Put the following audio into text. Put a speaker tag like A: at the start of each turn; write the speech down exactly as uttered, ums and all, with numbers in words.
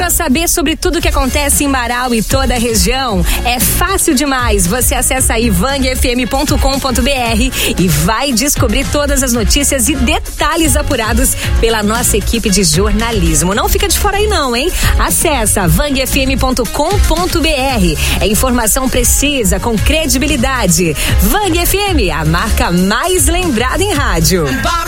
A: para saber sobre tudo que acontece em Marau e toda a região? É fácil demais. Você acessa aí vang f m ponto com ponto b r e vai descobrir todas as notícias e detalhes apurados pela nossa equipe de jornalismo. Não fica de fora aí não, hein? Acessa vang f m ponto com ponto b r. É informação precisa, com credibilidade. Vang F M, a marca mais lembrada em rádio.